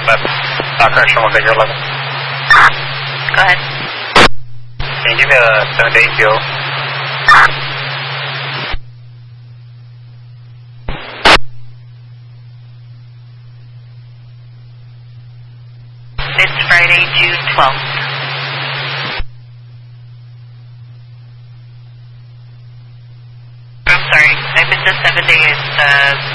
Correctional Figure 11. Go ahead. Can you give me a 7-8 PO? It's Friday, June 12th. I'm sorry, I missed the 7 days.